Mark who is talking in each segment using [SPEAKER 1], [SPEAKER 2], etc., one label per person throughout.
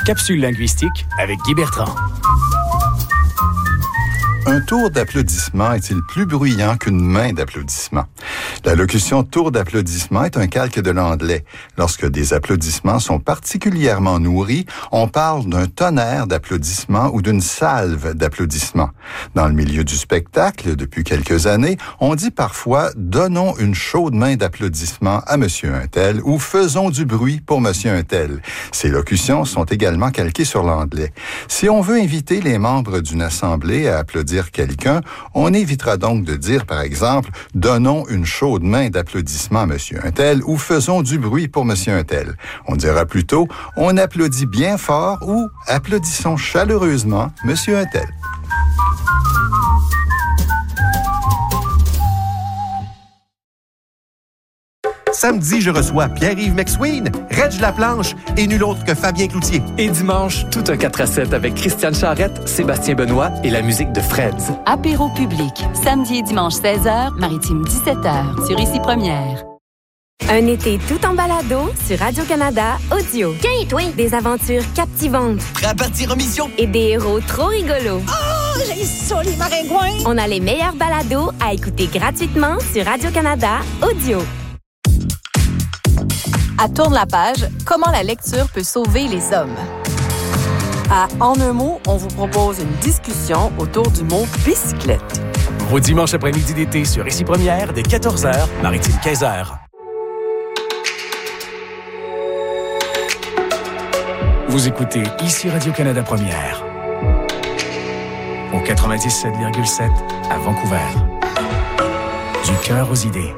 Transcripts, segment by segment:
[SPEAKER 1] Capsule linguistique avec Guy Bertrand.
[SPEAKER 2] Un tour d'applaudissement est-il plus bruyant qu'une main d'applaudissement? La locution tour d'applaudissement est un calque de l'anglais. Lorsque des applaudissements sont particulièrement nourris, on parle d'un tonnerre d'applaudissements ou d'une salve d'applaudissements. Dans le milieu du spectacle, depuis quelques années, on dit parfois « donnons une chaude main d'applaudissements à monsieur untel » ou « faisons du bruit pour monsieur untel ». Ces locutions sont également calquées sur l'anglais. Si on veut inviter les membres d'une assemblée à applaudir quelqu'un, on évitera donc de dire, par exemple, « donnons une chaude main d'applaudissement à monsieur untel » ou « faisons du bruit pour monsieur untel ». On dira plutôt « on applaudit bien fort » ou « applaudissons chaleureusement monsieur untel ».
[SPEAKER 3] Samedi, je reçois Pierre-Yves McSween, Reg Laplanche et nul autre que Fabien Cloutier.
[SPEAKER 4] Et dimanche, tout un 4 à 7 avec Christiane Charrette, Sébastien Benoît et la musique de Freds.
[SPEAKER 5] Apéro public, samedi et dimanche 16h, Maritime 17h, sur Ici Première.
[SPEAKER 6] Un été tout en balado sur Radio-Canada Audio. Des aventures captivantes.
[SPEAKER 7] Prêt à partir en mission?
[SPEAKER 6] Et des héros trop rigolos.
[SPEAKER 7] Oh, j'ai ça, les maringouins!
[SPEAKER 6] On a les meilleurs balados à écouter gratuitement sur Radio-Canada Audio.
[SPEAKER 8] À Tourne la page, comment la lecture peut sauver les hommes. À En un mot, on vous propose une discussion autour du mot bicyclette.
[SPEAKER 1] Vos dimanches après-midi d'été sur Ici Première, dès 14h, Maritime 15h. Vous écoutez Ici Radio-Canada Première. Au 97,7 à Vancouver. Du cœur aux idées.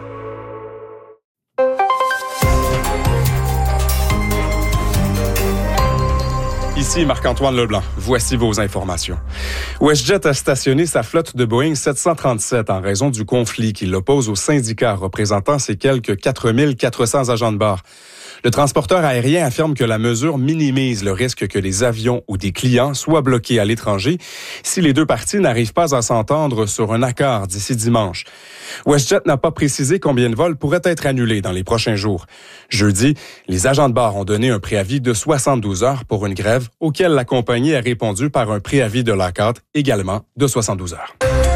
[SPEAKER 9] Ici Marc-Antoine Leblanc. Voici vos informations. WestJet a stationné sa flotte de Boeing 737 en raison du conflit qui l'oppose aux syndicats représentant ses quelques 4400 agents de bord. Le transporteur aérien affirme que la mesure minimise le risque que les avions ou des clients soient bloqués à l'étranger si les deux parties n'arrivent pas à s'entendre sur un accord d'ici dimanche. WestJet n'a pas précisé combien de vols pourraient être annulés dans les prochains jours. Jeudi, les agents de bord ont donné un préavis de 72 heures pour une grève auquel la compagnie a répondu par un préavis de lockout également de 72 heures.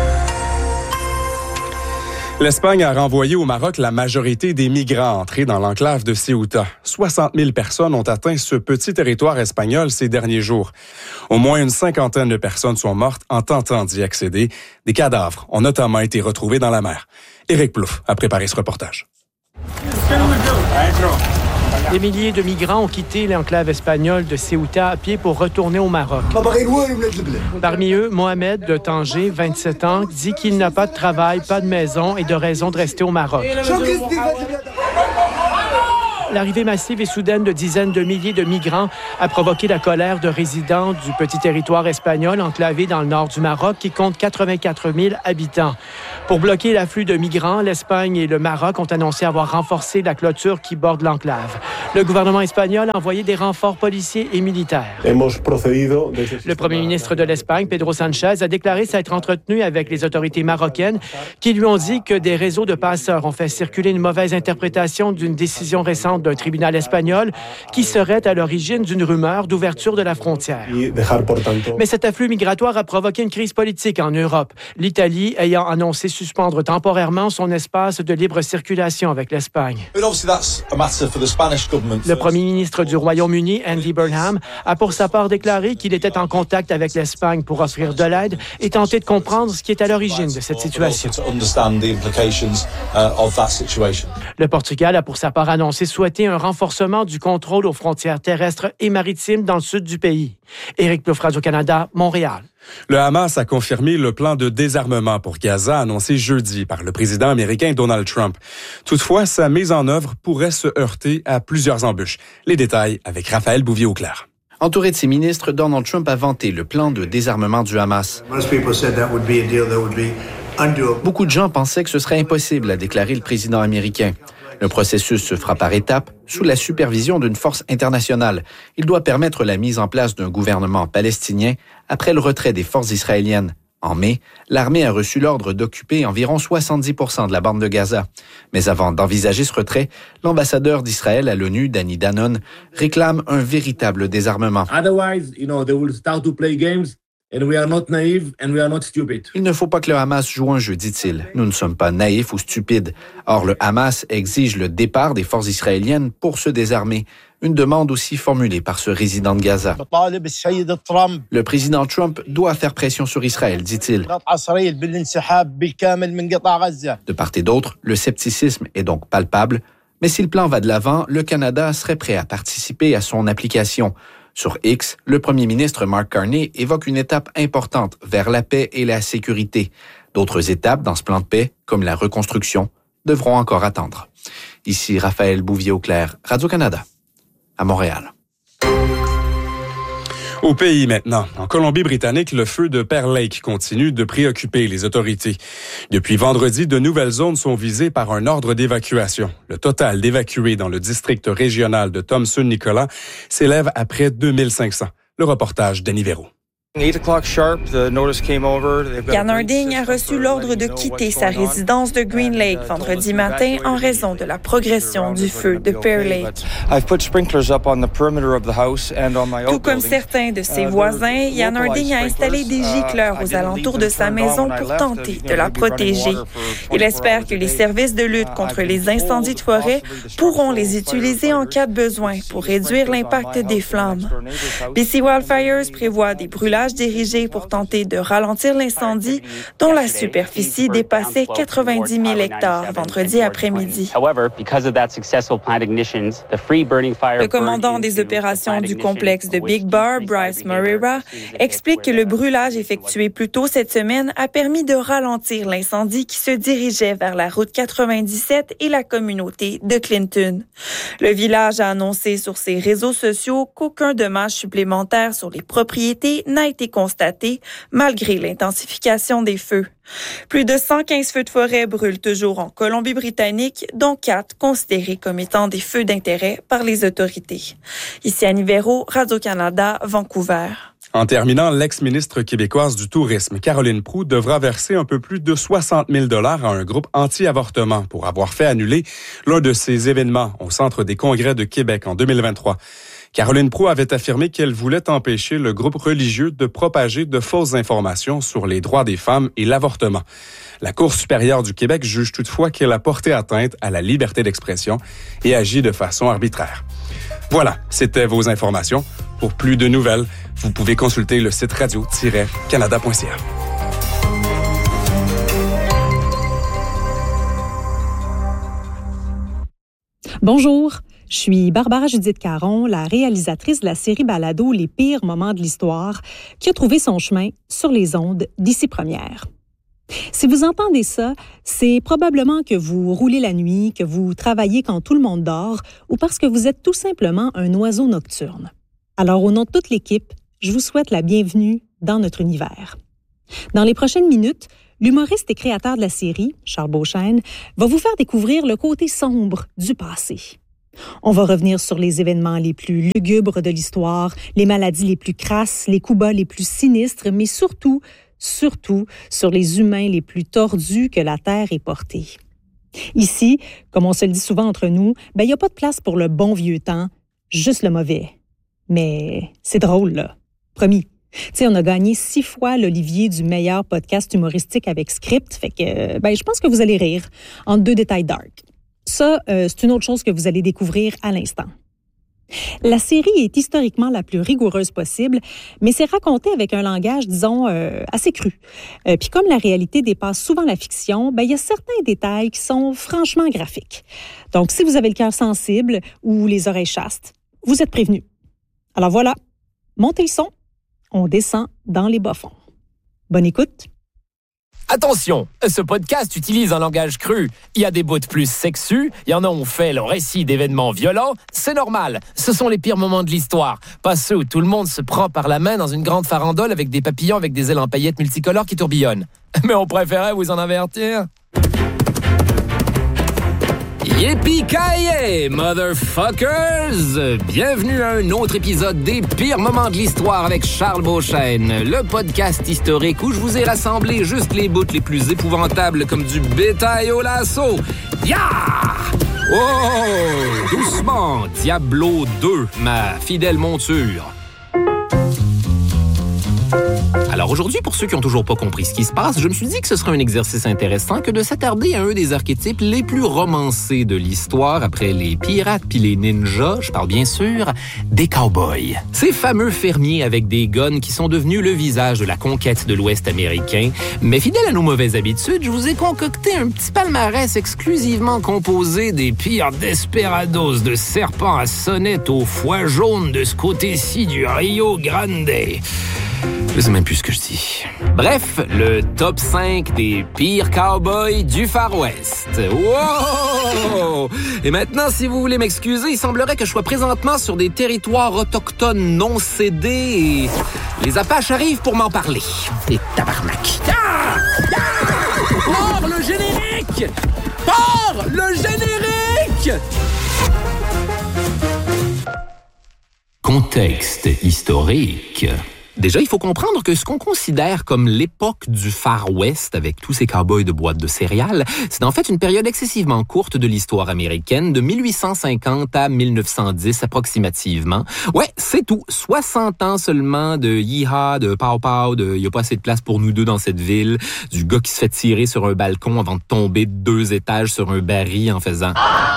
[SPEAKER 9] L'Espagne a renvoyé au Maroc la majorité des migrants entrés dans l'enclave de Ceuta. 60 000 personnes ont atteint ce petit territoire espagnol ces derniers jours. Au moins une cinquantaine de personnes sont mortes en tentant d'y accéder. Des cadavres ont notamment été retrouvés dans la mer. Éric Plouffe a préparé ce reportage.
[SPEAKER 10] Des milliers de migrants ont quitté l'enclave espagnole de Ceuta à pied pour retourner au Maroc. Parmi eux, Mohamed de Tanger, 27 ans, dit qu'il n'a pas de travail, pas de maison et de raison de rester au Maroc. L'arrivée massive et soudaine de dizaines de milliers de migrants a provoqué la colère de résidents du petit territoire espagnol enclavé dans le nord du Maroc qui compte 84 000 habitants. Pour bloquer l'afflux de migrants, l'Espagne et le Maroc ont annoncé avoir renforcé la clôture qui borde l'enclave. Le gouvernement espagnol a envoyé des renforts policiers et militaires. Le premier ministre de l'Espagne, Pedro Sánchez, a déclaré s'être entretenu avec les autorités marocaines qui lui ont dit que des réseaux de passeurs ont fait circuler une mauvaise interprétation d'une décision récente d'un tribunal espagnol qui serait à l'origine d'une rumeur d'ouverture de la frontière. Mais cet afflux migratoire a provoqué une crise politique en Europe, l'Italie ayant annoncé suspendre temporairement son espace de libre circulation avec l'Espagne. Le premier ministre du Royaume-Uni, Andy Burnham, a pour sa part déclaré qu'il était en contact avec l'Espagne pour offrir de l'aide et tenter de comprendre ce qui est à l'origine de cette situation. Le Portugal a pour sa part annoncé souhaiter un renforcement du contrôle aux frontières terrestres et maritimes dans le sud du pays. Éric Plouffe, Radio-Canada, Montréal.
[SPEAKER 9] Le Hamas a confirmé le plan de désarmement pour Gaza annoncé jeudi par le président américain Donald Trump. Toutefois, sa mise en œuvre pourrait se heurter à plusieurs embûches. Les détails avec Raphaël Bouvier-Auclair.
[SPEAKER 11] Entouré de ses ministres, Donald Trump a vanté le plan de désarmement du Hamas. Beaucoup de gens pensaient que ce serait impossible, a déclaré le président américain. Le processus se fera par étapes, sous la supervision d'une force internationale. Il doit permettre la mise en place d'un gouvernement palestinien après le retrait des forces israéliennes En mai, l'armée a reçu l'ordre d'occuper environ 70% de la bande de Gaza. Mais avant d'envisager ce retrait, l'ambassadeur d'Israël à l'ONU, Danny Danon, réclame un véritable désarmement.
[SPEAKER 12] Otherwise, they will start to play games. And we are not naive and we are not stupid.
[SPEAKER 11] Il ne faut pas que le Hamas joue un jeu, dit-il. Nous ne sommes pas naïfs ou stupides. Or, le Hamas exige le départ des forces israéliennes pour se désarmer. Une demande aussi formulée par ce résident de Gaza. Le président Trump doit faire pression sur Israël, dit-il. De part et d'autre, le scepticisme est donc palpable. Mais si le plan va de l'avant, le Canada serait prêt à participer à son application. Sur X, le premier ministre Mark Carney évoque une étape importante vers la paix et la sécurité. D'autres étapes dans ce plan de paix, comme la reconstruction, devront encore attendre. Ici Raphaël Bouvier-Auclair, Radio-Canada, à Montréal.
[SPEAKER 9] Au pays maintenant. En Colombie-Britannique, le feu de Pearl Lake continue de préoccuper les autorités. Depuis vendredi, de nouvelles zones sont visées par un ordre d'évacuation. Le total d'évacués dans le district régional de Thompson-Nicolas s'élève à près de 2500. Le reportage d'Annie Véro.
[SPEAKER 13] Jan Harding a reçu l'ordre de quitter sa résidence de Green Lake vendredi matin en raison de la progression du feu de Pearl Lake. Tout comme certains de ses voisins, Jan Harding a installé des gicleurs aux alentours de sa maison pour tenter de la protéger. Il espère que les services de lutte contre les incendies de forêt pourront les utiliser en cas de besoin pour réduire l'impact des flammes. BC Wildfires prévoit des brûlages dirigés pour tenter de ralentir l'incendie dont la superficie dépassait 90 000 hectares vendredi après-midi. Le commandant des opérations du complexe de Big Bar, Bryce Moreira, explique que le brûlage effectué plus tôt cette semaine a permis de ralentir l'incendie qui se dirigeait vers la route 97 et la communauté de Clinton. Le village a annoncé sur ses réseaux sociaux qu'aucun dommage supplémentaire sur les propriétés n'a été constaté malgré l'intensification des feux. Plus de 115 feux de forêt brûlent toujours en Colombie-Britannique, dont 4 considérés comme étant des feux d'intérêt par les autorités. Ici Annie Véro, Radio-Canada, Vancouver.
[SPEAKER 9] En terminant, l'ex-ministre québécoise du Tourisme, Caroline Proulx, devra verser un peu plus de 60 000 $ à un groupe anti-avortement pour avoir fait annuler l'un de ses événements au Centre des congrès de Québec en 2023. Caroline Proulx avait affirmé qu'elle voulait empêcher le groupe religieux de propager de fausses informations sur les droits des femmes et l'avortement. La Cour supérieure du Québec juge toutefois qu'elle a porté atteinte à la liberté d'expression et agit de façon arbitraire. Voilà, c'était vos informations. Pour plus de nouvelles, vous pouvez consulter le site radio-canada.ca.
[SPEAKER 14] Bonjour. Je suis Barbara Judith Caron, la réalisatrice de la série balado Les pires moments de l'histoire, qui a trouvé son chemin sur les ondes d'Ici Première. Si vous entendez ça, c'est probablement que vous roulez la nuit, que vous travaillez quand tout le monde dort, ou parce que vous êtes tout simplement un oiseau nocturne. Alors, au nom de toute l'équipe, je vous souhaite la bienvenue dans notre univers. Dans les prochaines minutes, l'humoriste et créateur de la série, Charles Beauchesne, va vous faire découvrir le côté sombre du passé. On va revenir sur les événements les plus lugubres de l'histoire, les maladies les plus crasses, les coups bas les plus sinistres, mais surtout sur les humains les plus tordus que la Terre ait portés. Ici, comme on se le dit souvent entre nous, il n'y a pas de place pour le bon vieux temps, juste le mauvais. Mais c'est drôle, là. Promis. Tu sais, on a gagné 6 fois l'Olivier du meilleur podcast humoristique avec script, fait que je pense que vous allez rire entre 2 détails dark. Ça, c'est une autre chose que vous allez découvrir à l'instant. La série est historiquement la plus rigoureuse possible, mais c'est raconté avec un langage, disons, assez cru. Puis comme la réalité dépasse souvent la fiction, il y a certains détails qui sont franchement graphiques. Donc, si vous avez le cœur sensible ou les oreilles chastes, vous êtes prévenus. Alors voilà, montez le son, on descend dans les bas-fonds. Bonne écoute!
[SPEAKER 15] Attention, ce podcast utilise un langage cru. Il y a des bouts plus sexus, il y en a où on fait le récit d'événements violents. C'est normal, ce sont les pires moments de l'histoire. Pas ceux où tout le monde se prend par la main dans une grande farandole avec des papillons avec des ailes en paillettes multicolores qui tourbillonnent. Mais on préférait vous en avertir. Yippee-ki-yay, motherfuckers! Bienvenue à un autre épisode des pires moments de l'histoire avec Charles Beauchesne, le podcast historique où je vous ai rassemblé juste les bouts les plus épouvantables comme du bétail au lasso. Ya! Oh! Doucement, Diablo 2, ma fidèle monture. Alors aujourd'hui, pour ceux qui n'ont toujours pas compris ce qui se passe, je me suis dit que ce serait un exercice intéressant que de s'attarder à un des archétypes les plus romancés de l'histoire après les pirates puis les ninjas, je parle bien sûr des cowboys. Ces fameux fermiers avec des guns qui sont devenus le visage de la conquête de l'Ouest américain. Mais fidèle à nos mauvaises habitudes, je vous ai concocté un petit palmarès exclusivement composé des pires desperados de serpents à sonnette au foie jaune de ce côté-ci du Rio Grande. Je sais même plus ce que je dis. Bref, le top 5 des pires cowboys du Far West. Wow! Et maintenant, si vous voulez m'excuser, il semblerait que je sois présentement sur des territoires autochtones non cédés et les Apaches arrivent pour m'en parler. Et tabarnak. Ah! Ah! Pars le générique! Pars le générique! Contexte historique. Déjà, il faut comprendre que ce qu'on considère comme l'époque du Far West, avec tous ces cow-boys de boîtes de céréales, c'est en fait une période excessivement courte de l'histoire américaine, de 1850 à 1910 approximativement. Ouais, c'est tout. 60 ans seulement de yee-haw, de pow-pow, de « y a pas assez de place pour nous deux dans cette ville », du gars qui se fait tirer sur un balcon avant de tomber de 2 étages sur un baril en faisant...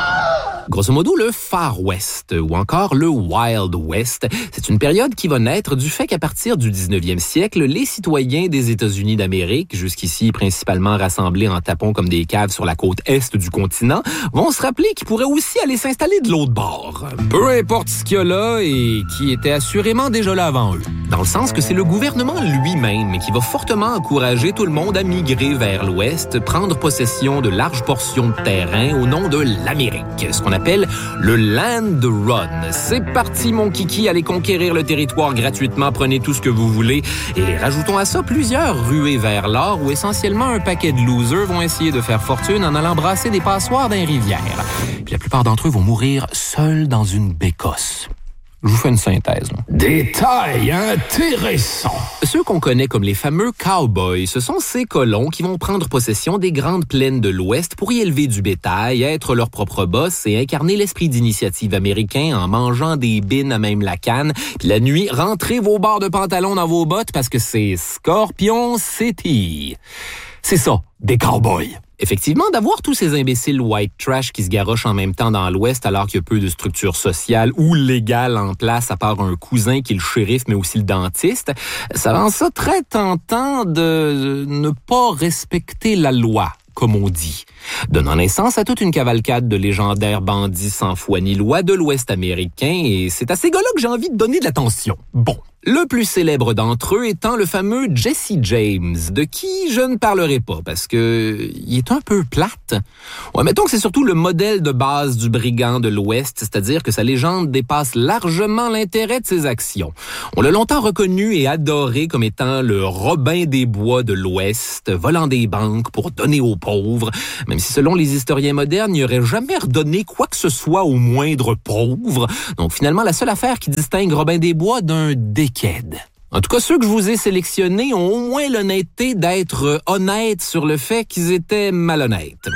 [SPEAKER 15] Grosso modo, le Far West, ou encore le Wild West, c'est une période qui va naître du fait qu'à partir du 19e siècle, les citoyens des États-Unis d'Amérique, jusqu'ici principalement rassemblés en tapons comme des caves sur la côte est du continent, vont se rappeler qu'ils pourraient aussi aller s'installer de l'autre bord. Peu importe ce qu'il y a là et qui était assurément déjà là avant eux. Dans le sens que c'est le gouvernement lui-même qui va fortement encourager tout le monde à migrer vers l'ouest, prendre possession de larges portions de terrain au nom de l'Amérique, ce qu'on appelle le Land Run. C'est parti, mon kiki, allez conquérir le territoire gratuitement, prenez tout ce que vous voulez. Et rajoutons à ça plusieurs ruées vers l'or où essentiellement un paquet de losers vont essayer de faire fortune en allant brasser des passoires dans les rivières. Puis la plupart d'entre eux vont mourir seuls dans une bécosse. Je vous fais une synthèse. Détail intéressant. Ceux qu'on connaît comme les fameux cowboys, ce sont ces colons qui vont prendre possession des grandes plaines de l'Ouest pour y élever du bétail, être leur propre boss et incarner l'esprit d'initiative américain en mangeant des bines à même la canne. Puis la nuit, rentrez vos barres de pantalon dans vos bottes parce que c'est Scorpion City. C'est ça, des cowboys. Effectivement, d'avoir tous ces imbéciles white trash qui se garochent en même temps dans l'Ouest alors qu'il y a peu de structures sociales ou légales en place à part un cousin qui est le shérif mais aussi le dentiste, ça rend ça très tentant de ne pas respecter la loi, comme on dit, donnant naissance à toute une cavalcade de légendaires bandits sans foi ni loi de l'Ouest américain, et c'est à ces gars-là que j'ai envie de donner de l'attention. Bon. Le plus célèbre d'entre eux étant le fameux Jesse James, de qui je ne parlerai pas parce que il est un peu plate. Ouais, mettons que c'est surtout le modèle de base du brigand de l'Ouest, c'est-à-dire que sa légende dépasse largement l'intérêt de ses actions. On l'a longtemps reconnu et adoré comme étant le Robin des Bois de l'Ouest, volant des banques pour donner aux pauvres, même si selon les historiens modernes, il n'aurait jamais redonné quoi que ce soit au moindre pauvre. Donc finalement, la seule affaire qui distingue Robin des Bois d'un déquède. En tout cas, ceux que je vous ai sélectionnés ont au moins l'honnêteté d'être honnêtes sur le fait qu'ils étaient malhonnêtes.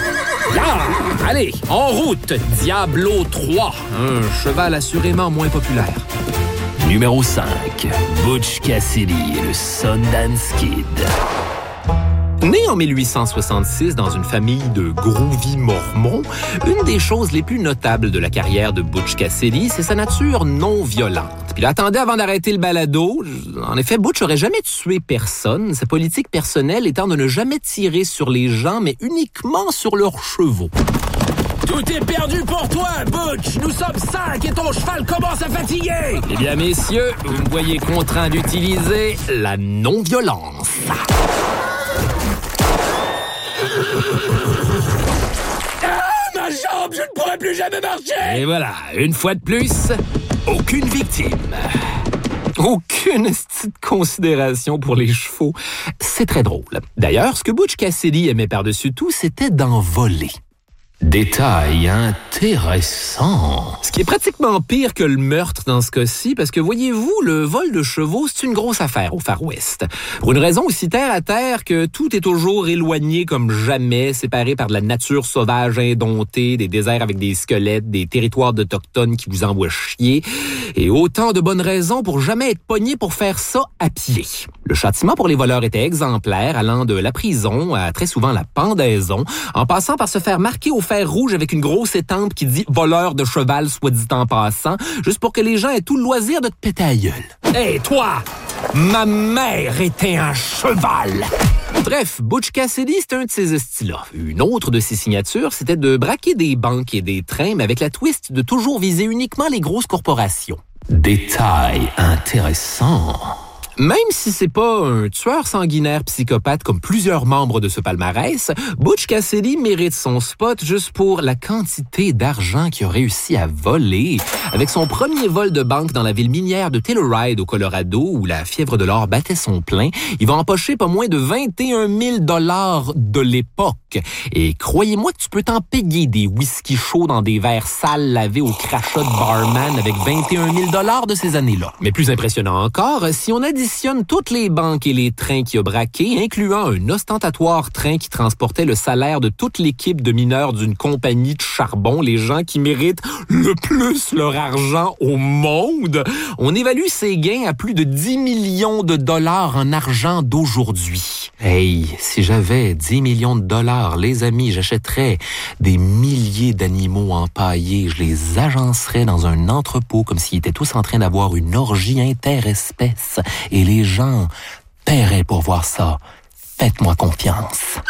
[SPEAKER 15] Là, allez, en route, Diablo 3, un cheval assurément moins populaire. Numéro 5, Butch Cassidy et le Sundance Kid. Né en 1866 dans une famille de groovy mormons, une des choses les plus notables de la carrière de Butch Cassidy, c'est sa nature non violente. Puis là, attendez avant d'arrêter le balado. En effet, Butch n'aurait jamais tué personne, sa politique personnelle étant de ne jamais tirer sur les gens, mais uniquement sur leurs chevaux. Tout est perdu pour toi, Butch! Nous sommes 5 et ton cheval commence à fatiguer! Eh bien, messieurs, vous me voyez contraint d'utiliser la non-violence. Ah, ma jambe, je ne pourrai plus jamais marcher! Et voilà, une fois de plus, aucune victime. Aucune petite considération pour les chevaux. C'est très drôle. D'ailleurs, ce que Butch Cassidy aimait par-dessus tout, c'était d'en voler.
[SPEAKER 16] Détail intéressant.
[SPEAKER 17] Ce qui est pratiquement pire que le meurtre dans ce cas-ci, parce que voyez-vous, le vol de chevaux, c'est une grosse affaire au Far West. Pour une raison aussi terre à terre que tout est toujours éloigné comme jamais, séparé par de la nature sauvage indomptée, des déserts avec des squelettes, des territoires d'Autochtones qui vous envoient chier, et autant de bonnes raisons pour jamais être pogné pour faire ça à pied. Le châtiment pour les voleurs était exemplaire, allant de la prison à très souvent la pendaison, en passant par se faire marquer au fer rouge avec une grosse étampe qui dit « voleur de cheval » soit dit en passant, juste pour que les gens aient tout le loisir de te péter à gueule.
[SPEAKER 15] Hey, toi! Ma mère était un cheval!
[SPEAKER 17] Bref, Butch Cassidy, c'était un de ces estis-là. Une autre de ses signatures, c'était de braquer des banques et des trains, mais avec la twist de toujours viser uniquement les grosses corporations.
[SPEAKER 16] Détail intéressant.
[SPEAKER 17] Même si c'est pas un tueur sanguinaire psychopathe comme plusieurs membres de ce palmarès, Butch Cassidy mérite son spot juste pour la quantité d'argent qu'il a réussi à voler. Avec son premier vol de banque dans la ville minière de Telluride au Colorado, où la fièvre de l'or battait son plein, il va empocher pas moins de 21 000 $ de l'époque. Et croyez-moi que tu peux t'en payer des whisky chauds dans des verres sales lavés au crachat de barman avec 21 000 $ de ces années-là. Mais plus impressionnant encore, si on additionne toutes les banques et les trains qu'il a braqués, incluant un ostentatoire train qui transportait le salaire de toute l'équipe de mineurs d'une compagnie de charbon, les gens qui méritent le plus leur argent au monde, on évalue ses gains à plus de 10 millions de dollars en argent d'aujourd'hui. Hey, si j'avais 10 millions de dollars, les amis, j'achèterais des milliers d'animaux empaillés, je les agencerais dans un entrepôt comme s'ils étaient tous en train d'avoir une orgie interespèce. Et les gens paieraient pour voir ça. Faites-moi confiance.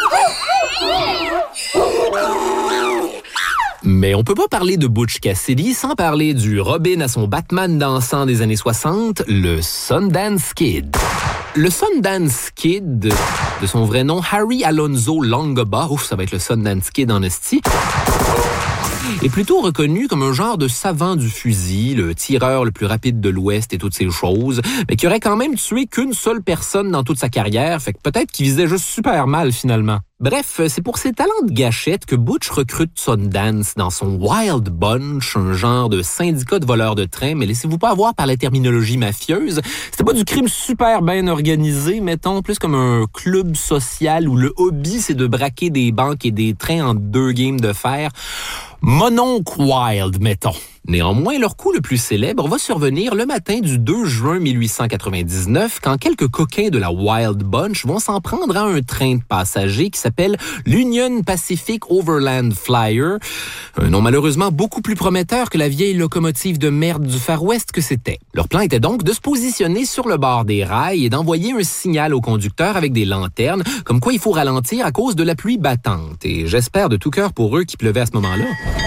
[SPEAKER 17] Mais on peut pas parler de Butch Cassidy sans parler du Robin à son Batman dansant des années 60, le Sundance Kid. Le Sundance Kid, de son vrai nom Harry Alonzo Longabaugh, ça va être le Sundance Kid en esti, est plutôt reconnu comme un genre de savant du fusil, le tireur le plus rapide de l'Ouest et toutes ces choses, mais qui aurait quand même tué qu'une seule personne dans toute sa carrière, fait que peut-être qu'il visait juste super mal finalement. Bref, c'est pour ses talents de gâchette que Butch recrute Sundance dans son Wild Bunch, un genre de syndicat de voleurs de train, mais laissez-vous pas avoir par la terminologie mafieuse. C'était pas du crime super bien organisé, mettons, plus comme un club social où le hobby, c'est de braquer des banques et des trains en 2 games de fer. Mononcle Wild, mettons. Néanmoins, leur coup le plus célèbre va survenir le matin du 2 juin 1899, quand quelques coquins de la Wild Bunch vont s'en prendre à un train de passagers qui s'appelle l'Union Pacific Overland Flyer, un nom malheureusement beaucoup plus prometteur que la vieille locomotive de merde du Far West que c'était. Leur plan était donc de se positionner sur le bord des rails et d'envoyer un signal au conducteur avec des lanternes, comme quoi il faut ralentir à cause de la pluie battante. Et j'espère de tout cœur pour eux qu'il pleuvait à ce moment-là.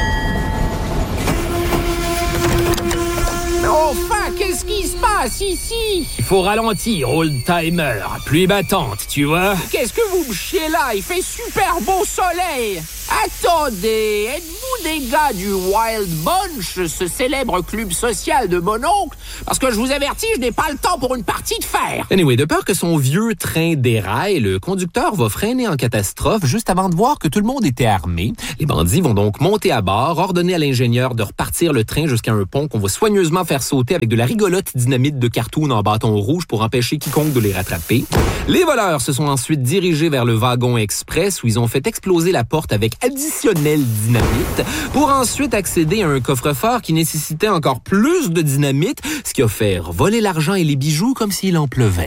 [SPEAKER 15] Enfin, qu'est-ce qui se passe ici? Il faut ralentir, old-timer. Pluie battante, tu vois?
[SPEAKER 18] Qu'est-ce que vous me chiez là? Il fait super beau soleil! Attendez, êtes-vous des gars du Wild Bunch, ce célèbre club social de mon oncle? Parce que je vous avertis, je n'ai pas le temps pour une partie de fer.
[SPEAKER 17] Anyway, de peur que son vieux train déraille, le conducteur va freiner en catastrophe juste avant de voir que tout le monde était armé. Les bandits vont donc monter à bord, ordonner à l'ingénieur de repartir le train jusqu'à un pont qu'on va soigneusement faire sauter avec de la rigolote dynamite de cartoon en bâton rouge pour empêcher quiconque de les rattraper. Les voleurs se sont ensuite dirigés vers le wagon express où ils ont fait exploser la porte avec additionnel dynamite pour ensuite accéder à un coffre-fort qui nécessitait encore plus de dynamite, ce qui a fait voler l'argent et les bijoux comme s'il en pleuvait.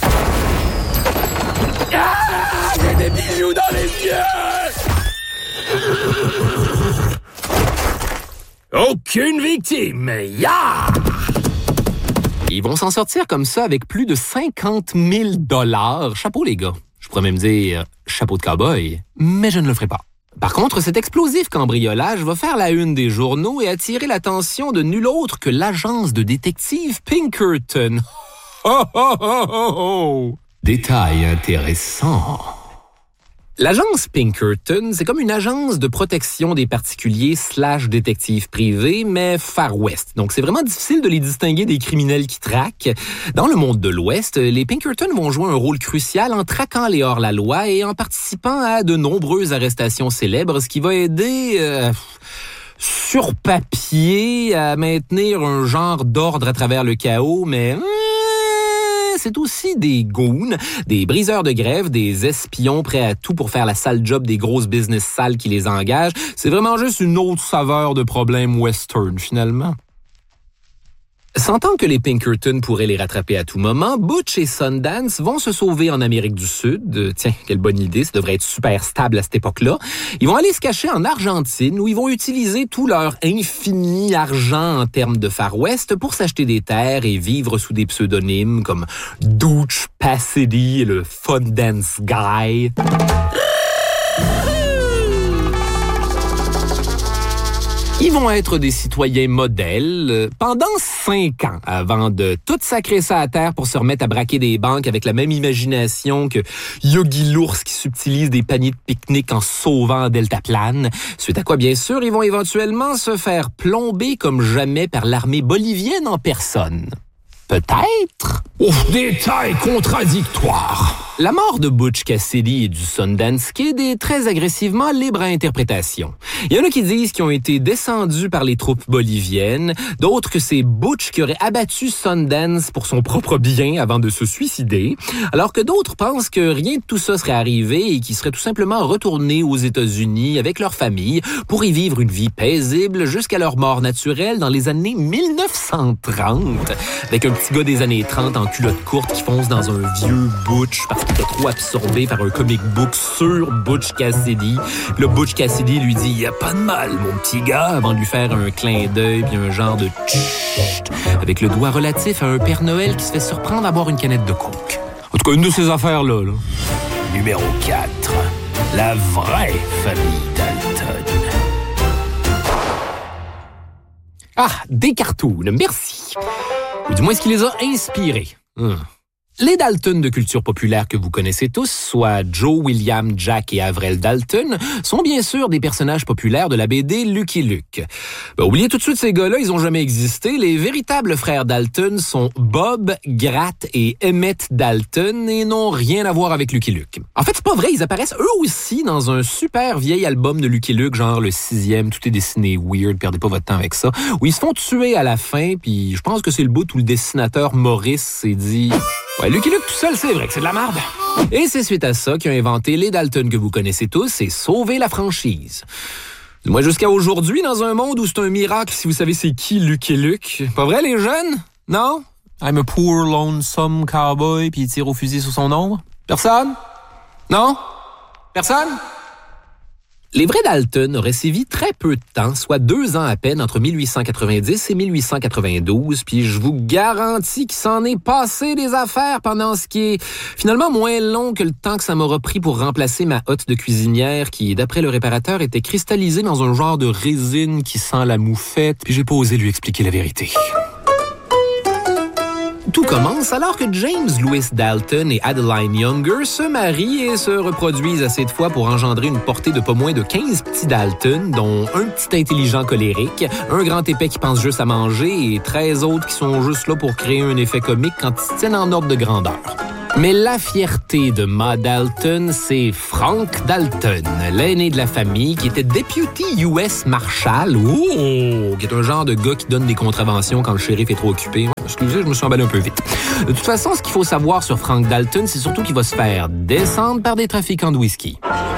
[SPEAKER 18] Ah! J'ai des bijoux dans les yeux!
[SPEAKER 15] Aucune victime! Ya!
[SPEAKER 17] Ils vont s'en sortir comme ça avec plus de 50 000 $. Chapeau, les gars. Je pourrais même dire chapeau de cow-boy, mais je ne le ferai pas. Par contre, cet explosif cambriolage va faire la une des journaux et attirer l'attention de nul autre que l'agence de détective Pinkerton.
[SPEAKER 16] Détail intéressant.
[SPEAKER 17] L'agence Pinkerton, c'est comme une agence de protection des particuliers / détective privé, mais Far West. Donc, c'est vraiment difficile de les distinguer des criminels qui traquent. Dans le monde de l'Ouest, les Pinkerton vont jouer un rôle crucial en traquant les hors-la-loi et en participant à de nombreuses arrestations célèbres, ce qui va aider... sur papier, à maintenir un genre d'ordre à travers le chaos, mais c'est aussi des goons, des briseurs de grève, des espions prêts à tout pour faire la sale job des grosses business sales qui les engagent. C'est vraiment juste une autre saveur de problème western, finalement. Sentant que les Pinkerton pourraient les rattraper à tout moment, Butch et Sundance vont se sauver en Amérique du Sud. Tiens, quelle bonne idée, ça devrait être super stable à cette époque-là. Ils vont aller se cacher en Argentine où ils vont utiliser tout leur infini argent en termes de Far West pour s'acheter des terres et vivre sous des pseudonymes comme Dutch Cassidy et le Sundance Guy. Ils vont être des citoyens modèles pendant 5 ans avant de tout sacrer ça à terre pour se remettre à braquer des banques avec la même imagination que Yogi l'ours qui subtilise des paniers de pique-nique en sauvant un deltaplane. Suite à quoi, bien sûr, ils vont éventuellement se faire plomber comme jamais par l'armée bolivienne en personne. Peut-être.
[SPEAKER 16] Détail contradictoire.
[SPEAKER 17] La mort de Butch Cassidy et du Sundance Kid est très agressivement libre à interprétation. Il y en a qui disent qu'ils ont été descendus par les troupes boliviennes, d'autres que c'est Butch qui aurait abattu Sundance pour son propre bien avant de se suicider, alors que d'autres pensent que rien de tout ça serait arrivé et qu'ils seraient tout simplement retournés aux États-Unis avec leur famille pour y vivre une vie paisible jusqu'à leur mort naturelle dans les années 1930, avec un petit gars des années 30 en culotte courte qui fonce dans un vieux Butch parce qu'il est trop absorbé par un comic book sur Butch Cassidy. Le Butch Cassidy lui dit « Y a pas de mal, mon petit gars », avant de lui faire un clin d'œil puis un genre de tchut avec le doigt relatif à un Père Noël qui se fait surprendre à boire une canette de coke. En tout cas, une de ces affaires-là.
[SPEAKER 16] Numéro 4. La vraie famille Dalton.
[SPEAKER 17] Ah, des cartoons, merci. Ou du moins, ce qui les a inspirés. Les Dalton de culture populaire que vous connaissez tous, soit Joe, William, Jack et Avril Dalton, sont bien sûr des personnages populaires de la BD Lucky Luke. Oubliez tout de suite ces gars-là, ils ont jamais existé. Les véritables frères Dalton sont Bob, Grat et Emmett Dalton et n'ont rien à voir avec Lucky Luke. En fait, c'est pas vrai, ils apparaissent eux aussi dans un super vieil album de Lucky Luke, genre le 6e, tout est dessiné weird, perdez pas votre temps avec ça, où ils se font tuer à la fin, puis je pense que c'est le bout où le dessinateur Maurice s'est dit... Ouais, Lucky Luke tout seul, c'est vrai que c'est de la merde. Et c'est suite à ça qu'ils ont inventé les Dalton que vous connaissez tous et sauvé la franchise. Moi, jusqu'à aujourd'hui, dans un monde où c'est un miracle si vous savez c'est qui Lucky Luke. Pas vrai, les jeunes? Non? I'm a poor, lonesome cowboy, puis il tire au fusil sur son ombre? Personne? Non? Personne? Les vrais Dalton auraient sévi très peu de temps, soit 2 ans à peine entre 1890 et 1892, puis je vous garantis qu'il s'en est passé des affaires pendant ce qui est finalement moins long que le temps que ça m'aura pris pour remplacer ma hotte de cuisinière qui, d'après le réparateur, était cristallisée dans un genre de résine qui sent la moufette, puis j'ai pas osé lui expliquer la vérité. Tout commence alors que James Louis Dalton et Adeline Younger se marient et se reproduisent assez de fois pour engendrer une portée de pas moins de 15 petits Dalton, dont un petit intelligent colérique, un grand épais qui pense juste à manger et 13 autres qui sont juste là pour créer un effet comique quand ils se tiennent en ordre de grandeur. Mais la fierté de Ma Dalton, c'est Frank Dalton, l'aîné de la famille, qui était Deputy US Marshal, qui est un genre de gars qui donne des contraventions quand le shérif est trop occupé. Excusez, je me suis emballé un peu vite. De toute façon, ce qu'il faut savoir sur Frank Dalton, c'est surtout qu'il va se faire descendre par des trafiquants de whisky.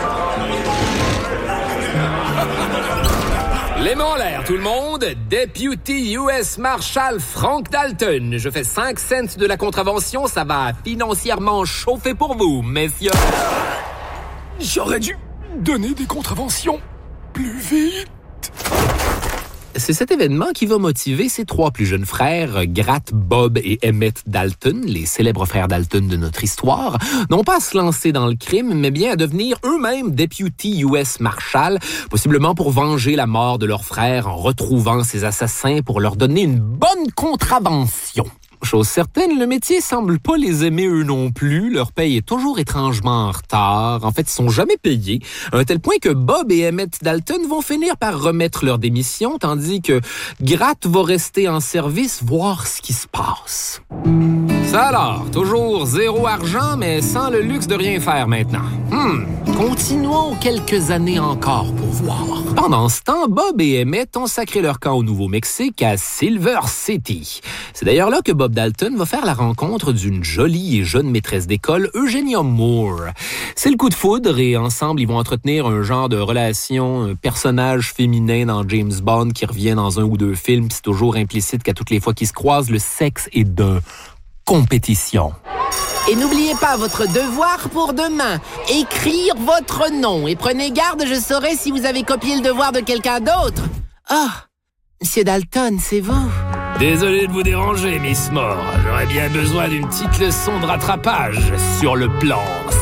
[SPEAKER 17] Les mains en l'air, tout le monde. Deputy US Marshal Frank Dalton. Je fais 5 cents de la contravention. Ça va financièrement chauffer pour vous, messieurs.
[SPEAKER 16] J'aurais dû donner des contraventions plus vite.
[SPEAKER 17] C'est cet événement qui va motiver ses 3 plus jeunes frères, Grat, Bob et Emmett Dalton, les célèbres frères Dalton de notre histoire, non pas à se lancer dans le crime, mais bien à devenir eux-mêmes Deputy US Marshal, possiblement pour venger la mort de leur frère en retrouvant ces assassins pour leur donner une bonne contravention. Chose certaine, le métier semble pas les aimer eux non plus. Leur paye est toujours étrangement en retard. En fait, ils sont jamais payés. À un tel point que Bob et Emmett Dalton vont finir par remettre leur démission, tandis que Gratt va rester en service, voir ce qui se passe. Ça alors, toujours zéro argent, mais sans le luxe de rien faire maintenant. Continuons quelques années encore pour voir. Pendant ce temps, Bob et Emmett ont sacré leur camp au Nouveau-Mexique à Silver City. C'est d'ailleurs là que Bob Dalton va faire la rencontre d'une jolie et jeune maîtresse d'école, Eugenia Moore. C'est le coup de foudre et ensemble, ils vont entretenir un genre de relation personnage féminin dans James Bond qui revient dans un ou deux films, puis c'est toujours implicite qu'à toutes les fois qu'ils se croisent, le sexe est de compétition.
[SPEAKER 18] Et n'oubliez pas votre devoir pour demain. Écrire votre nom. Et prenez garde, je saurai si vous avez copié le devoir de quelqu'un d'autre. Ah, Monsieur Dalton, c'est vous?
[SPEAKER 15] Désolé de vous déranger, Miss Moore. J'aurais bien besoin d'une petite leçon de rattrapage sur le plan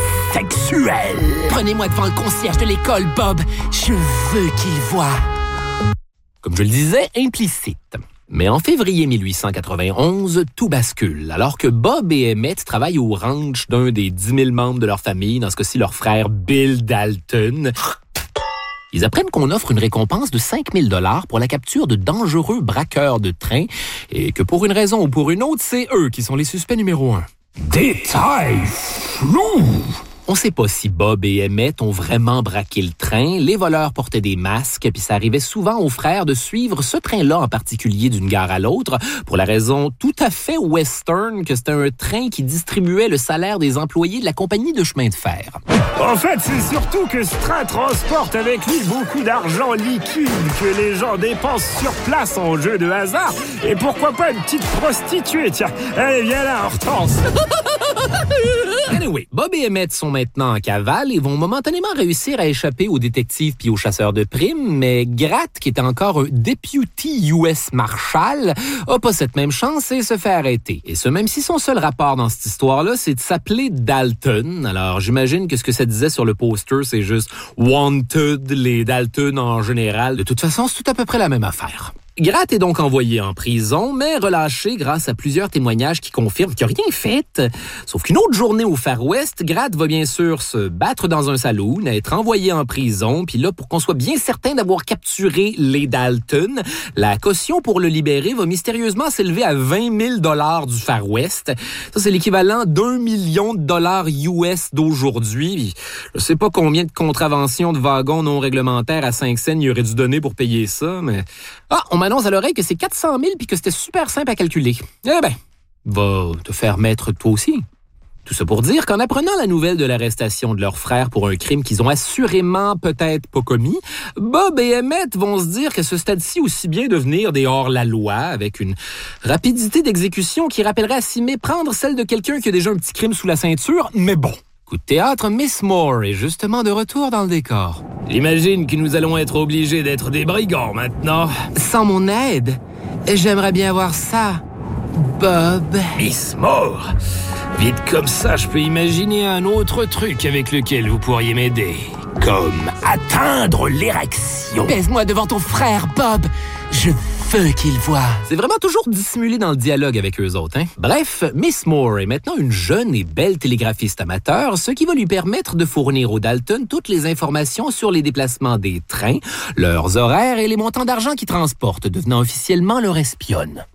[SPEAKER 15] sexuel.
[SPEAKER 18] Prenez-moi devant le concierge de l'école, Bob. Je veux qu'il voie.
[SPEAKER 17] Comme je le disais, implicite. Mais en février 1891, tout bascule, alors que Bob et Emmett travaillent au ranch d'un des 10 000 membres de leur famille, dans ce cas-ci leur frère Bill Dalton. Ils apprennent qu'on offre une récompense de 5 000 $ pour la capture de dangereux braqueurs de train et que pour une raison ou pour une autre, c'est eux qui sont les suspects numéro 1.
[SPEAKER 16] Détail flou!
[SPEAKER 17] On ne sait pas si Bob et Emmett ont vraiment braqué le train. Les voleurs portaient des masques, puis ça arrivait souvent aux frères de suivre ce train-là en particulier d'une gare à l'autre, pour la raison tout à fait western que c'était un train qui distribuait le salaire des employés de la compagnie de chemin de fer.
[SPEAKER 16] En fait, c'est surtout que ce train transporte avec lui beaucoup d'argent liquide que les gens dépensent sur place en jeu de hasard. Et pourquoi pas une petite prostituée, tiens. Allez, viens là, Hortense.
[SPEAKER 17] Anyway, Bob et Emmett sont maintenant en cavale et vont momentanément réussir à échapper aux détectives puis aux chasseurs de primes, mais Gratt, qui était encore un Deputy US Marshal, a pas cette même chance et se fait arrêter. Et ce, même si son seul rapport dans cette histoire-là, c'est de s'appeler Dalton. Alors, j'imagine que ce que ça disait sur le poster, c'est juste « Wanted », les Dalton en général. De toute façon, c'est tout à peu près la même affaire. Gratt est donc envoyé en prison, mais relâché grâce à plusieurs témoignages qui confirment qu'il n'a rien fait. Sauf qu'une autre journée au Far West, Gratt va bien sûr se battre dans un saloon, être envoyé en prison, puis là, pour qu'on soit bien certain d'avoir capturé les Dalton, la caution pour le libérer va mystérieusement s'élever à 20 000 $ du Far West. Ça, c'est l'équivalent d'1 million $ US d'aujourd'hui. Je sais pas combien de contraventions de wagons non réglementaires à 5 cents il aurait dû donner pour payer ça, mais... Ah, on m'annonce à l'oreille que c'est 400 000 puis que c'était super simple à calculer. Eh ben, va te faire mettre toi aussi. Tout ça pour dire qu'en apprenant la nouvelle de l'arrestation de leur frère pour un crime qu'ils ont assurément peut-être pas commis, Bob et Emmett vont se dire qu'à ce stade-ci, aussi bien devenir des hors-la-loi avec une rapidité d'exécution qui rappellerait à s'y méprendre celle de quelqu'un qui a déjà un petit crime sous la ceinture, mais bon. Coup de théâtre, Miss Moore est justement de retour dans le décor.
[SPEAKER 15] J'imagine que nous allons être obligés d'être des brigands maintenant.
[SPEAKER 18] Sans mon aide, j'aimerais bien voir ça, Bob.
[SPEAKER 15] Miss Moore, vite comme ça, je peux imaginer un autre truc avec lequel vous pourriez m'aider. Comme atteindre l'érection.
[SPEAKER 18] Baise-moi devant ton frère, Bob. Je veux qu'il voie.
[SPEAKER 17] C'est vraiment toujours dissimulé dans le dialogue avec eux autres, hein? Bref, Miss Moore est maintenant une jeune et belle télégraphiste amateur, ce qui va lui permettre de fournir aux Dalton toutes les informations sur les déplacements des trains, leurs horaires et les montants d'argent qu'ils transportent, devenant officiellement leur espionne.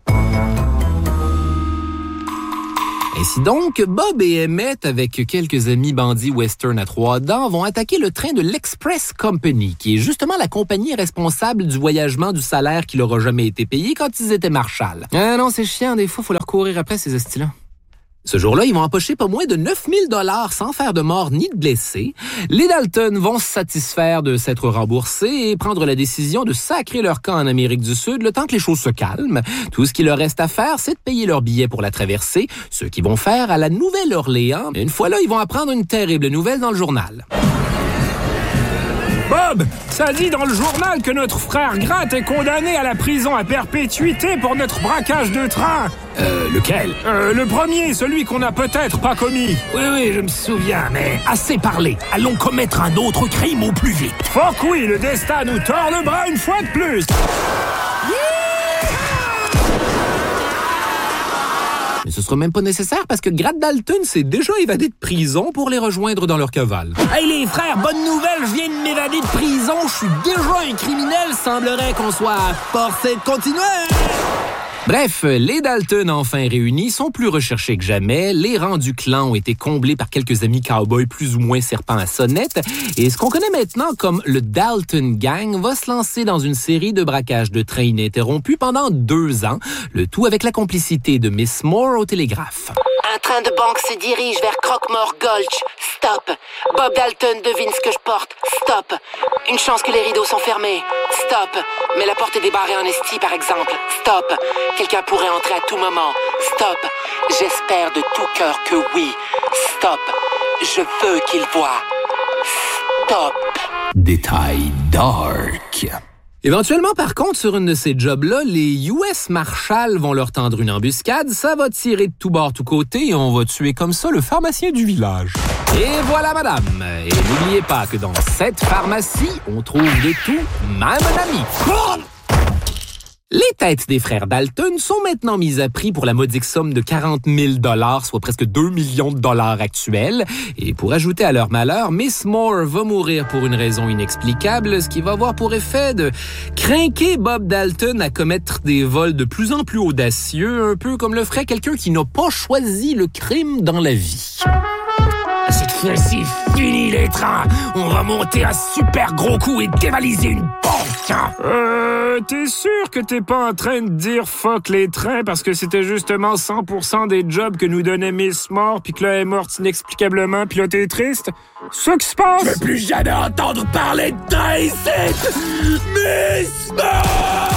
[SPEAKER 17] Ainsi donc, Bob et Emmett, avec quelques amis bandits western à trois dents, vont attaquer le train de l'Express Company, qui est justement la compagnie responsable du voyagement du salaire qui leur a jamais été payé quand ils étaient marshals. Ah non, c'est chiant, des fois, faut leur courir après ces estis-là. Ce jour-là, ils vont empocher pas moins de 9 000 $ sans faire de mort ni de blessés. Les Dalton vont se satisfaire de s'être remboursés et prendre la décision de sacrer leur camp en Amérique du Sud le temps que les choses se calment. Tout ce qu'il leur reste à faire, c'est de payer leur billet pour la traversée, ce qu'ils vont faire à la Nouvelle-Orléans. Une fois là, ils vont apprendre une terrible nouvelle dans le journal.
[SPEAKER 16] Bob, ça dit dans le journal que notre frère Gratt est condamné à la prison à perpétuité pour notre braquage de train.
[SPEAKER 15] Lequel?
[SPEAKER 16] Le premier, celui qu'on n'a peut-être pas commis.
[SPEAKER 15] Oui, je me souviens, mais assez parlé. Allons commettre un autre crime au plus vite.
[SPEAKER 16] Fuck oui, le destin nous tord le bras une fois de plus.
[SPEAKER 17] ce sera même pas nécessaire parce que Grad Dalton s'est déjà évadé de prison pour les rejoindre dans leur cavale.
[SPEAKER 15] Hey les frères, bonne nouvelle, je viens de m'évader de prison, je suis déjà un criminel, semblerait qu'on soit forcé de continuer.
[SPEAKER 17] Bref, les Dalton enfin réunis sont plus recherchés que jamais. Les rangs du clan ont été comblés par quelques amis cowboys plus ou moins serpents à sonnette. Et ce qu'on connaît maintenant comme le Dalton Gang va se lancer dans une série de braquages de trains ininterrompus pendant 2 ans. Le tout avec la complicité de Miss Moore au télégraphe.
[SPEAKER 19] Un train de banque se dirige vers Croquemore Gulch. Stop. Bob Dalton devine ce que je porte. Stop. Une chance que les rideaux sont fermés. Stop. Mais la porte est débarrée en esti, par exemple. Stop. Quelqu'un pourrait entrer à tout moment. Stop. J'espère de tout cœur que oui. Stop. Je veux qu'il voie. Stop.
[SPEAKER 17] Détail dark. Éventuellement, par contre, sur une de ces jobs-là, les US Marshals vont leur tendre une embuscade, ça va tirer de tout bord, tout côté, et on va tuer comme ça le pharmacien du village. Et voilà, madame. Et n'oubliez pas que dans cette pharmacie, on trouve de tout, même un ami. Les têtes des frères Dalton sont maintenant mises à prix pour la modique somme de 40 000 $, soit presque 2 millions de dollars actuels. Et pour ajouter à leur malheur, Miss Moore va mourir pour une raison inexplicable, ce qui va avoir pour effet de crinquer Bob Dalton à commettre des vols de plus en plus audacieux, un peu comme le ferait quelqu'un qui n'a pas choisi le crime dans la vie.
[SPEAKER 15] Cette fois-ci, fini les trains. On va monter un super gros coup et dévaliser une banque.
[SPEAKER 16] T'es sûr que t'es pas en train de dire fuck les trains parce que c'était justement 100% des jobs que nous donnait Miss Moore puis que là elle est morte inexplicablement puis là t'es triste? C'est ça qui se passe?
[SPEAKER 15] Je veux plus jamais entendre parler de trains ici! Miss Moore!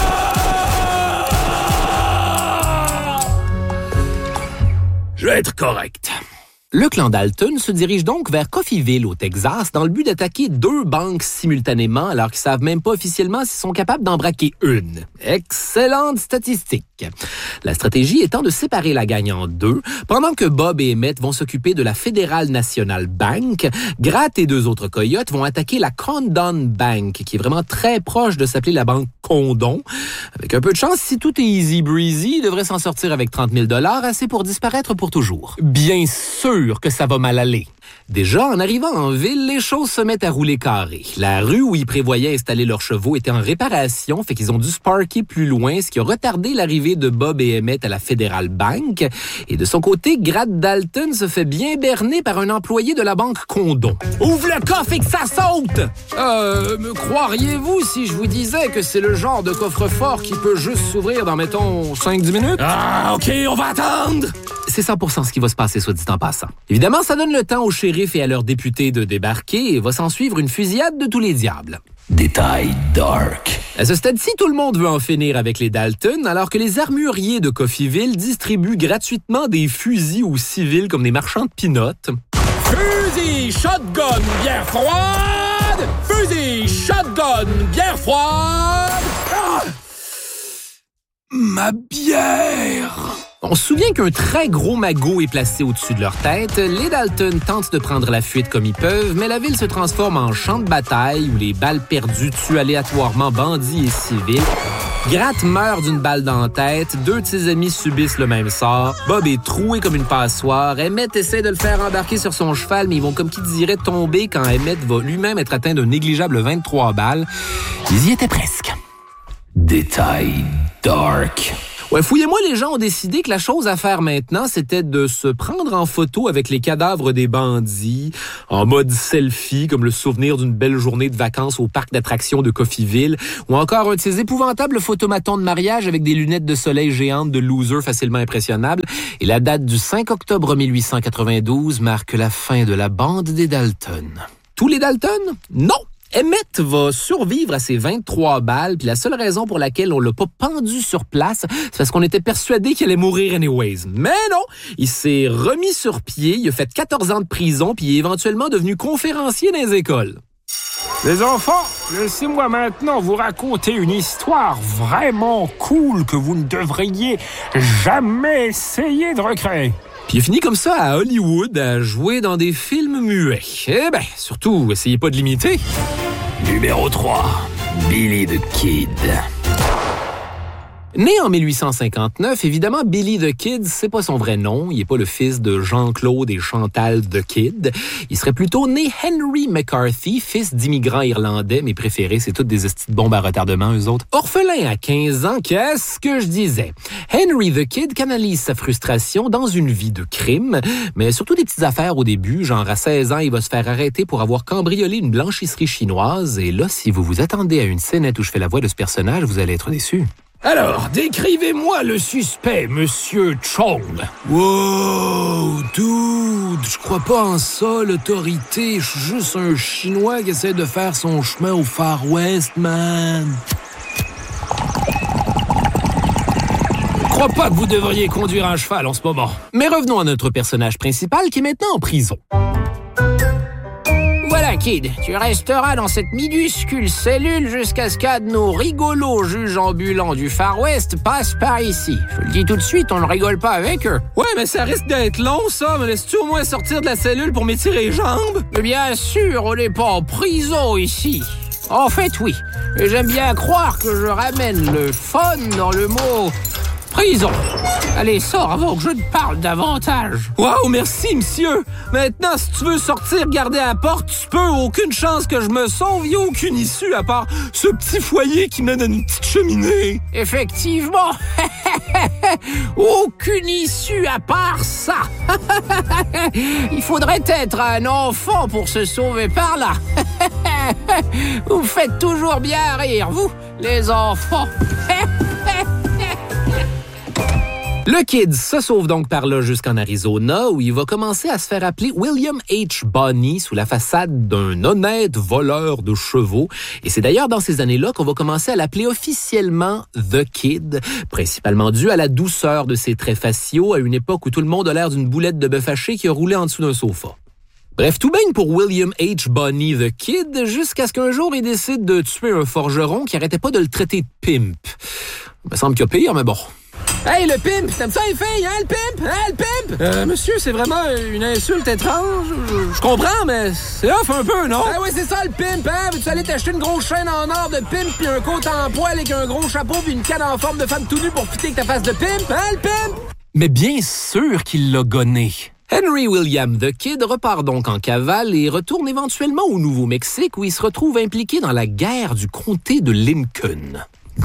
[SPEAKER 15] Je vais être correct.
[SPEAKER 17] Le clan Dalton se dirige donc vers Coffeyville, au Texas, dans le but d'attaquer 2 banques simultanément, alors qu'ils savent même pas officiellement s'ils sont capables d'en braquer une. Excellente statistique. La stratégie étant de séparer la gang en 2, pendant que Bob et Emmett vont s'occuper de la Federal National Bank, Gratt et 2 autres coyotes vont attaquer la Condon Bank, qui est vraiment très proche de s'appeler la banque Condon. Avec un peu de chance, si tout est easy breezy, il devrait s'en sortir avec 30 000 $, assez pour disparaître pour toujours. Bien sûr que ça va mal aller. Déjà, en arrivant en ville, les choses se mettent à rouler carré. La rue où ils prévoyaient installer leurs chevaux était en réparation, fait qu'ils ont dû se parker plus loin, ce qui a retardé l'arrivée de Bob et Emmett à la Federal Bank. Et de son côté, Gratt Dalton se fait bien berner par un employé de la banque Condon.
[SPEAKER 15] Ouvre le coffre et que ça saute!
[SPEAKER 17] Me croiriez-vous si je vous disais que c'est le genre de coffre-fort qui peut juste s'ouvrir dans, mettons, 5-10 minutes?
[SPEAKER 15] Ah, OK, on va attendre!
[SPEAKER 17] C'est 100% ce qui va se passer, soit dit en passant. Évidemment, ça donne le temps aux shérifs et à leurs députés de débarquer et va s'en suivre une fusillade de tous les diables.
[SPEAKER 15] Détail dark.
[SPEAKER 17] À ce stade-ci, tout le monde veut en finir avec les Dalton, alors que les armuriers de Coffeyville distribuent gratuitement des fusils aux civils comme des marchands de pinottes.
[SPEAKER 15] Fusil, shotgun, bière froide! Fusil, shotgun, bière froide! Ah! Ma bière!
[SPEAKER 17] On se souvient qu'un très gros magot est placé au-dessus de leur tête. Les Dalton tentent de prendre la fuite comme ils peuvent, mais la ville se transforme en champ de bataille où les balles perdues tuent aléatoirement bandits et civils. Gratt meurt d'une balle dans la tête, 2 de ses amis subissent le même sort. Bob est troué comme une passoire. Emmett essaie de le faire embarquer sur son cheval, mais ils vont comme qui dirait tomber quand Emmett va lui-même être atteint d'un négligeable 23 balles. Ils y étaient presque.
[SPEAKER 15] Détail dark.
[SPEAKER 17] Ouais, fouillez-moi, les gens ont décidé que la chose à faire maintenant, c'était de se prendre en photo avec les cadavres des bandits, en mode selfie, comme le souvenir d'une belle journée de vacances au parc d'attractions de Coffeyville, ou encore un de ces épouvantables photomatons de mariage avec des lunettes de soleil géantes de loser facilement impressionnables. Et la date du 5 octobre 1892 marque la fin de la bande des Dalton. Tous les Dalton? Non! Emmett va survivre à ses 23 balles, puis la seule raison pour laquelle on l'a pas pendu sur place, c'est parce qu'on était persuadé qu'il allait mourir anyways. Mais non! Il s'est remis sur pied, il a fait 14 ans de prison, puis il est éventuellement devenu conférencier dans les écoles.
[SPEAKER 16] Les enfants, laissez-moi maintenant vous raconter une histoire vraiment cool que vous ne devriez jamais essayer de recréer.
[SPEAKER 17] Puis il a fini comme ça à Hollywood à jouer dans des films muets. Eh ben, surtout, essayez pas de l'imiter.
[SPEAKER 15] Numéro 3, Billy the Kid.
[SPEAKER 17] Né en 1859, évidemment, Billy the Kid, c'est pas son vrai nom. Il est pas le fils de Jean-Claude et Chantal the Kid. Il serait plutôt né Henry McCarthy, fils d'immigrants irlandais. Mes préférés, c'est toutes des estis de bombes à retardement, eux autres. Orphelin à 15 ans, qu'est-ce que je disais? Henry the Kid canalise sa frustration dans une vie de crime, mais surtout des petites affaires au début. Genre, à 16 ans, il va se faire arrêter pour avoir cambriolé une blanchisserie chinoise. Et là, si vous vous attendez à une scénette où je fais la voix de ce personnage, vous allez être déçus.
[SPEAKER 15] Alors, décrivez-moi le suspect, Monsieur Chong.
[SPEAKER 20] Wow, dude, je crois pas en ça, l'autorité. Je suis juste un Chinois qui essaie de faire son chemin au Far West, man.
[SPEAKER 15] Je crois pas que vous devriez conduire un cheval en ce moment.
[SPEAKER 17] Mais revenons à notre personnage principal qui est maintenant en prison.
[SPEAKER 18] Voilà, Kid, tu resteras dans cette minuscule cellule jusqu'à ce qu'un de nos rigolos juges ambulants du Far West passe par ici. Je le dis tout de suite, on ne rigole pas avec eux.
[SPEAKER 20] Ouais, mais ça risque d'être long, ça. Me laisses-tu au moins sortir de la cellule pour m'étirer les jambes?
[SPEAKER 18] Mais bien sûr, on n'est pas en prison ici. En fait, oui. Et j'aime bien croire que je ramène le fun dans le mot prison. Allez, sors avant que je te parle davantage.
[SPEAKER 20] Wow, merci, monsieur. Maintenant, si tu veux sortir, garder la porte, tu peux. Aucune chance que je me sauve. Il n'y a aucune issue à part ce petit foyer qui mène à une petite cheminée.
[SPEAKER 18] Effectivement. Aucune issue à part ça. Il faudrait être un enfant pour se sauver par là. Vous me faites toujours bien rire, vous, les enfants.
[SPEAKER 17] Le Kid se sauve donc par là jusqu'en Arizona, où il va commencer à se faire appeler William H. Bonney sous la façade d'un honnête voleur de chevaux. Et c'est d'ailleurs dans ces années-là qu'on va commencer à l'appeler officiellement The Kid, principalement dû à la douceur de ses traits faciaux à une époque où tout le monde a l'air d'une boulette de bœuf haché qui a roulé en dessous d'un sofa. Bref, tout baigne pour William H. Bonney the Kid jusqu'à ce qu'un jour il décide de tuer un forgeron qui arrêtait pas de le traiter de pimp. Il me semble qu'il y a pire, mais bon.
[SPEAKER 20] Hey, le pimp! T'aimes ça les filles, hein, le pimp? Hein, le pimp? Monsieur, c'est vraiment une insulte étrange. Je comprends, mais c'est off un peu, non? Ah oui, c'est ça, le pimp, hein? Veux-tu aller t'acheter une grosse chaîne en or de pimp puis un coat en poil avec un gros chapeau puis une canne en forme de femme tout nue pour fitter avec ta face de pimp? Hein, le pimp?
[SPEAKER 17] Mais bien sûr qu'il l'a gonné. Henry William the Kid repart donc en cavale et retourne éventuellement au Nouveau-Mexique où il se retrouve impliqué dans la guerre du comté de Lincoln.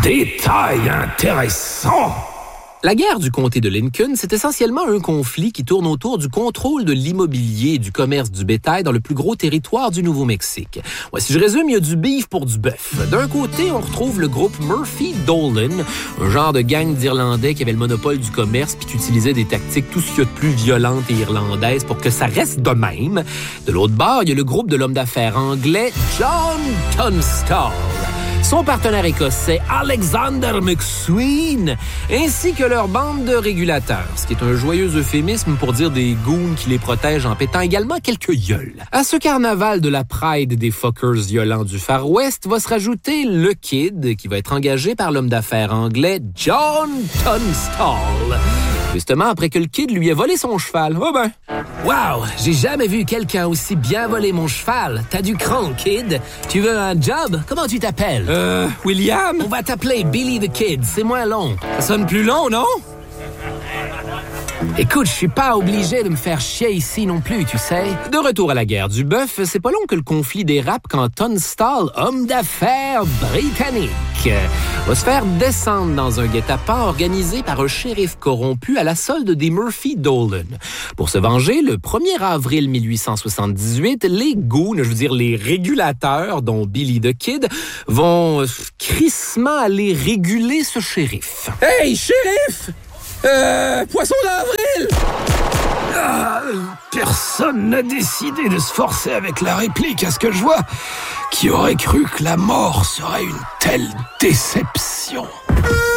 [SPEAKER 15] Détail intéressant!
[SPEAKER 17] La guerre du comté de Lincoln, c'est essentiellement un conflit qui tourne autour du contrôle de l'immobilier et du commerce du bétail dans le plus gros territoire du Nouveau-Mexique. Ouais, si je résume, il y a du beef pour du bœuf. D'un côté, on retrouve le groupe Murphy Dolan, un genre de gang d'Irlandais qui avait le monopole du commerce puis qui utilisait des tactiques tout ce qu'il y a de plus violentes et irlandaises pour que ça reste de même. De l'autre bord, il y a le groupe de l'homme d'affaires anglais John Tunstall, son partenaire écossais Alexander McSween, ainsi que leur bande de régulateurs, ce qui est un joyeux euphémisme pour dire des goons qui les protègent en pétant également quelques gueules. À ce carnaval de la pride des fuckers violents du Far West va se rajouter le Kid, qui va être engagé par l'homme d'affaires anglais John Tunstall, justement après que le Kid lui ait volé son cheval. Oh ben!
[SPEAKER 20] Wow! J'ai jamais vu quelqu'un aussi bien voler mon cheval. T'as du cran, Kid. Tu veux un job? Comment tu t'appelles?
[SPEAKER 15] William?
[SPEAKER 20] On va t'appeler Billy the Kid. C'est moins long.
[SPEAKER 15] Ça sonne plus long, non?
[SPEAKER 20] Écoute, je suis pas obligé de me faire chier ici non plus, tu sais.
[SPEAKER 17] De retour à la guerre du bœuf, c'est pas long que le conflit dérape quand Tunstall, homme d'affaires britannique, va se faire descendre dans un guet-apens organisé par un shérif corrompu à la solde des Murphy Dolan. Pour se venger, le 1er avril 1878, les goons, je veux dire les régulateurs, dont Billy the Kid, vont crissement aller réguler ce shérif.
[SPEAKER 20] Hey, shérif! Poisson d'avril!
[SPEAKER 15] Personne n'a décidé de se forcer avec la réplique, à ce que je vois. Qui aurait cru que la mort serait une telle déception?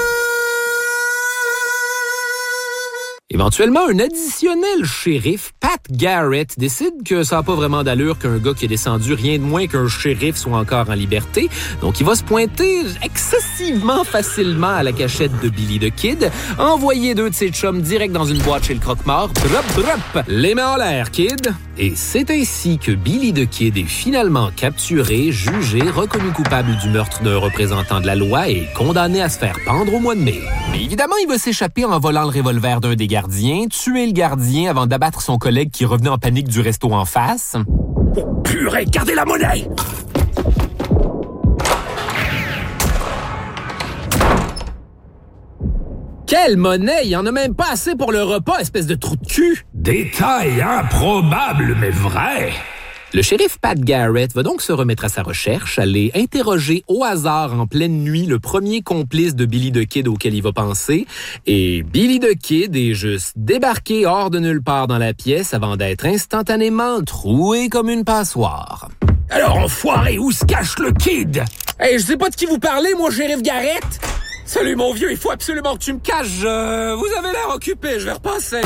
[SPEAKER 17] Éventuellement, un additionnel shérif, Pat Pat Garrett décide que ça n'a pas vraiment d'allure qu'un gars qui est descendu rien de moins qu'un shérif soit encore en liberté. Donc, il va se pointer excessivement facilement à la cachette de Billy the Kid, envoyer 2 de ses chums direct dans une boîte chez le croque-mort. Drop, drop! Les mains en l'air, Kid! Et c'est ainsi que Billy the Kid est finalement capturé, jugé, reconnu coupable du meurtre d'un représentant de la loi et condamné à se faire pendre au mois de mai. Mais évidemment, il va s'échapper en volant le revolver d'un des gardiens, tuer le gardien avant d'abattre son collègue qui revenait en panique du resto en face.
[SPEAKER 16] Oh, purée, gardez la monnaie!
[SPEAKER 15] Quelle monnaie! Il y en a même pas assez pour le repas, espèce de trou de cul!
[SPEAKER 16] Détail improbable, mais vrai!
[SPEAKER 17] Le shérif Pat Garrett va donc se remettre à sa recherche, aller interroger au hasard en pleine nuit le premier complice de Billy the Kid auquel il va penser. Et Billy the Kid est juste débarqué hors de nulle part dans la pièce avant d'être instantanément troué comme une passoire.
[SPEAKER 16] Alors, enfoiré, où se cache le Kid?
[SPEAKER 15] Hey, je sais pas de qui vous parlez, moi, shérif Garrett! Salut, mon vieux, il faut absolument que tu me caches. Vous avez l'air occupé, je vais repasser.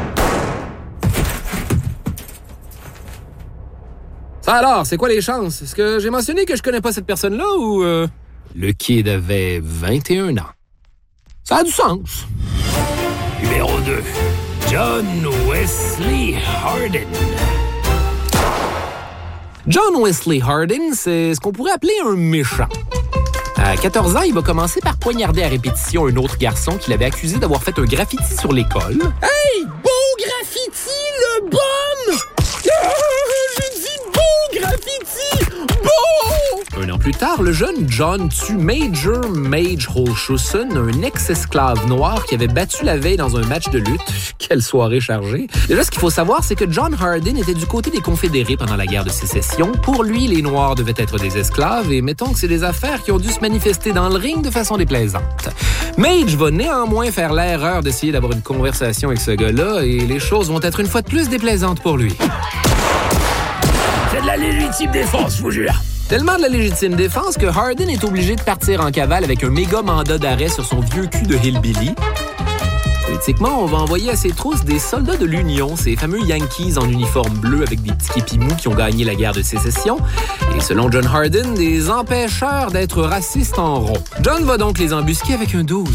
[SPEAKER 15] Ça alors, c'est quoi les chances? Est-ce que j'ai mentionné que je connais pas cette personne-là ou...
[SPEAKER 17] Le Kid avait 21 ans.
[SPEAKER 15] Ça a du sens.
[SPEAKER 16] Numéro 2. John Wesley Hardin.
[SPEAKER 17] John Wesley Hardin, c'est ce qu'on pourrait appeler un méchant. À 14 ans, il va commencer par poignarder à répétition un autre garçon qu'il avait accusé d'avoir fait un graffiti sur l'école.
[SPEAKER 15] Hey! Beau graffiti, le bum! J'ai dit beau graffiti! Beau!
[SPEAKER 17] Un an plus tard, le jeune John tue Major Mage Holschussen, un ex-esclave noir qui avait battu la veille dans un match de lutte. Quelle soirée chargée! Déjà, ce qu'il faut savoir, c'est que John Hardin était du côté des Confédérés pendant la guerre de Sécession. Pour lui, les Noirs devaient être des esclaves et mettons que c'est des affaires qui ont dû se manifester dans le ring de façon déplaisante. Mage va néanmoins faire l'erreur d'essayer d'avoir une conversation avec ce gars-là et les choses vont être une fois de plus déplaisantes pour lui.
[SPEAKER 16] C'est de la légitime défense, je vous jure.
[SPEAKER 17] Tellement de la légitime défense que Hardin est obligé de partir en cavale avec un méga mandat d'arrêt sur son vieux cul de hillbilly. Politiquement, on va envoyer à ses trousses des soldats de l'Union, ces fameux Yankees en uniforme bleu avec des petits képis mous qui ont gagné la guerre de Sécession. Et selon John Hardin, des empêcheurs d'être racistes en rond. John va donc les embusquer avec un 12.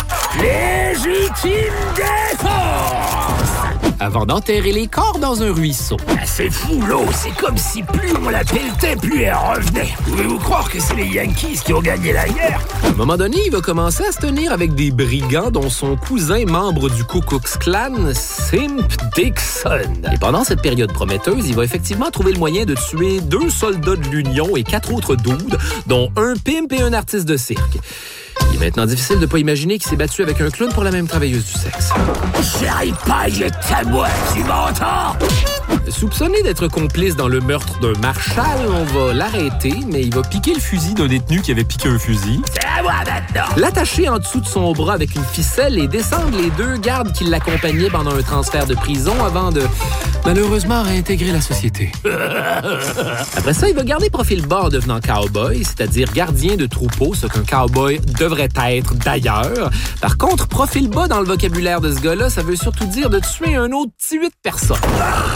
[SPEAKER 16] Légitime défense!
[SPEAKER 17] Avant d'enterrer les corps dans un ruisseau.
[SPEAKER 16] C'est fou, l'eau. C'est comme si plus on la pelletait, plus elle revenait. Pouvez-vous croire que c'est les Yankees qui ont gagné la guerre?
[SPEAKER 17] À un moment donné, il va commencer à se tenir avec des brigands dont son cousin, membre du Ku Klux Klan, Simp Dixon. Et pendant cette période prometteuse, il va effectivement trouver le moyen de tuer 2 soldats de l'Union et 4 autres dudes, dont un pimp et un artiste de cirque. Il est maintenant difficile de ne pas imaginer qu'il s'est battu avec un clown pour la même travailleuse du sexe.
[SPEAKER 16] Chérie paille ta boîte, tu m'entends?
[SPEAKER 17] Soupçonné d'être complice dans le meurtre d'un marshal, on va l'arrêter, mais il va piquer le fusil d'un détenu qui avait piqué un fusil.
[SPEAKER 16] C'est à moi maintenant!
[SPEAKER 17] L'attacher en dessous de son bras avec une ficelle et descendre les 2 gardes qui l'accompagnaient pendant un transfert de prison avant de, malheureusement, réintégrer la société. Après ça, il va garder profil bas en devenant cowboy, c'est-à-dire gardien de troupeau, ce qu'un cowboy devrait être d'ailleurs. Par contre, profil bas dans le vocabulaire de ce gars-là, ça veut surtout dire de tuer un autre 18 personnes.